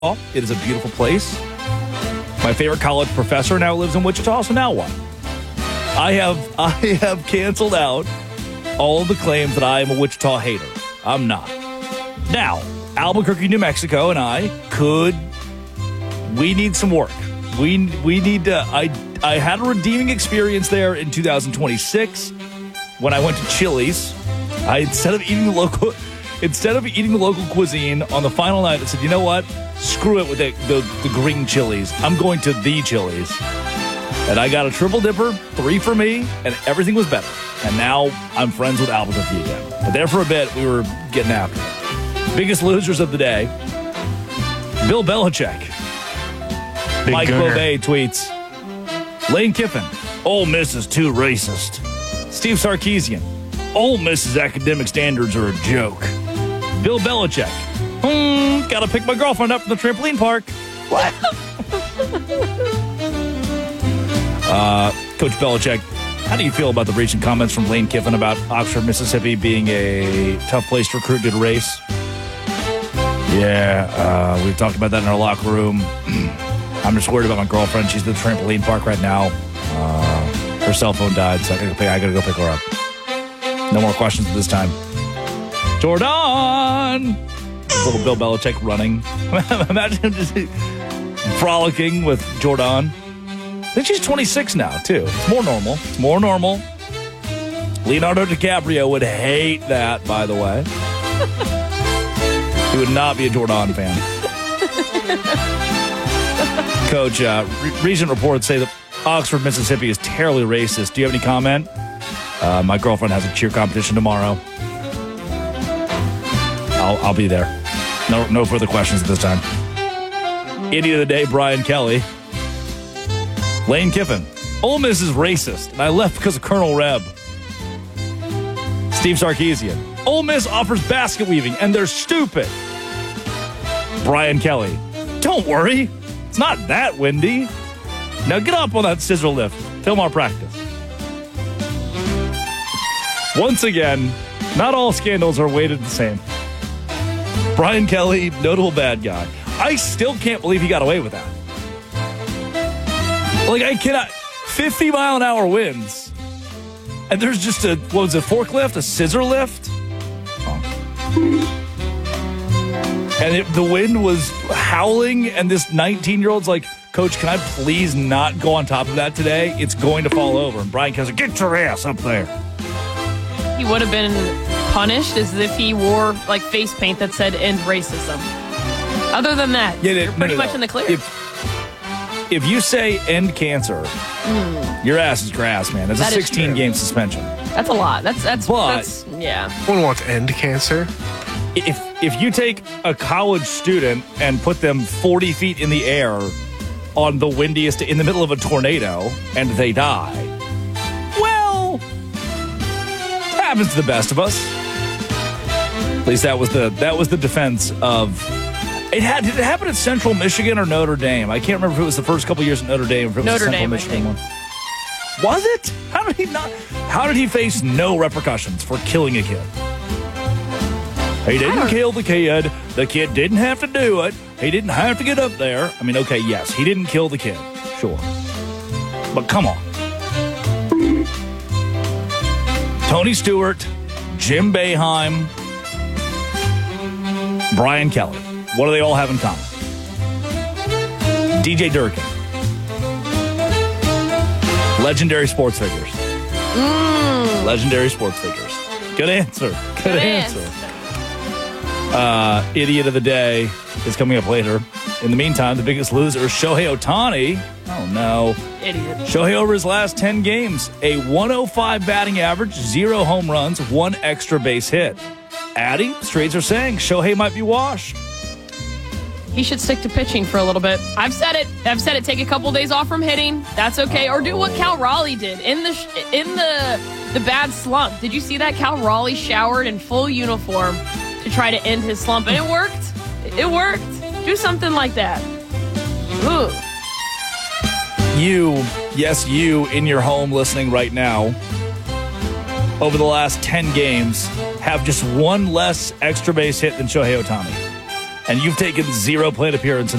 It is a beautiful place. My favorite college professor now lives in Wichita, so now what? I have canceled out all of the claims that I am a Wichita hater. I'm not. Now, Albuquerque, New Mexico, and we need some work. We need to. I had a redeeming experience there in 2026 when I went to Chili's. Instead of eating the local cuisine on the final night, I said, you know what? Screw it with the green Chili's. I'm going to the Chili's. And I got a triple dipper, 3 for me, and everything was better. And now I'm friends with Albuquerque again. But there for a bit, we were getting after it. Biggest losers of the day, Bill Belichick. Big Mike Gooner. Bobet tweets, Lane Kiffin, Ole Miss is too racist. Steve Sarkisian, Ole Miss's academic standards are a joke. Bill Belichick, gotta pick my girlfriend up from the trampoline park. What? Coach Belichick, how do you feel about the recent comments from Lane Kiffin about Oxford, Mississippi being a tough place to recruit due to race? Yeah, we've talked about that in our locker room. I'm just worried about my girlfriend. She's at the trampoline park right now. Her cell phone died, so I gotta go pick her up. No more questions at this time. Jordan! Little Bill Belichick running. Imagine him just frolicking with Jordan. I think she's 26 now, too. It's more normal. Leonardo DiCaprio would hate that, by the way. He would not be a Jordan fan. Coach, recent reports say that Oxford, Mississippi is terribly racist. Do you have any comment? My girlfriend has a cheer competition tomorrow. I'll be there. No further questions at this time. Idiot of the day, Brian Kelly. Lane Kiffin. Ole Miss is racist, and I left because of Colonel Reb. Steve Sarkisian. Ole Miss offers basket weaving, and they're stupid. Brian Kelly. Don't worry. It's not that windy. Now get up on that scissor lift. Film our practice. Once again, not all scandals are weighted the same. Brian Kelly, notable bad guy. I still can't believe he got away with that. Like, I cannot. 50-mile-an-hour winds. And there's just a forklift? A scissor lift? Oh. And the wind was howling, and this 19-year-old's like, Coach, can I please not go on top of that today? It's going to fall over. And Brian Kelly's like, get your ass up there. He would have been punished as if he wore like face paint that said end racism. Other than that, you're pretty much in the clear. If you say end cancer, your ass is grass, man. That's a 16-game suspension. That's a lot. That's yeah. No one wants end cancer. If you take a college student and put them 40 feet in the air on the windiest, in the middle of a tornado, and they die, well, it happens to the best of us. At least that was the defense of. Did it happen at Central Michigan or Notre Dame? I can't remember if it was the first couple years at Notre Dame or if it was Notre the Central Dame, Michigan one. Was it? How did he face no repercussions for killing a kid? He didn't kill the kid. The kid didn't have to do it. He didn't have to get up there. I mean, okay, yes, he didn't kill the kid. Sure. But come on. Tony Stewart, Jim Boeheim, Brian Kelly. What do they all have in common? DJ Durkin. Legendary sports figures. Legendary sports figures. Good answer. Good answer. Idiot of the day is coming up later. In the meantime, the biggest loser is Shohei Ohtani. Oh, no. Idiot. Shohei over his last 10 games, a 105 batting average, 0 home runs, 1 extra base hit. Addy, streets are saying Shohei might be washed. He should stick to pitching for a little bit. I've said it. Take a couple days off from hitting. That's okay. Or do what Cal Raleigh did in the bad slump. Did you see that? Cal Raleigh showered in full uniform to try to end his slump, and it worked. It worked. Do something like that. Ooh. You in your home listening right now, over the last 10 games, have just 1 less extra base hit than Shohei Ohtani. and you've taken 0 plate appearance